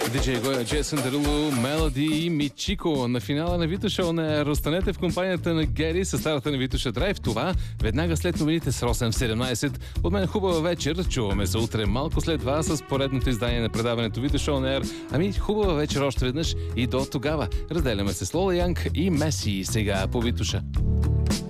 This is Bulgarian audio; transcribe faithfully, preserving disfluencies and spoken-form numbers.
Диджей Гоя, Джейсън Деруло, Мелоди и Мичико. На финала на Вито Шоу не останете в компанията на Гери с старата на Витоша Драйв. Това веднага след новините с Росен в седемнайсет. От мен хубава вечер. Чуваме се утре малко след това с поредното издание на предаването Вито Шоу на Air. Ами хубава вечер още веднъж и до тогава. Разделяме се с Лола Янг и Меси сега по Витоша.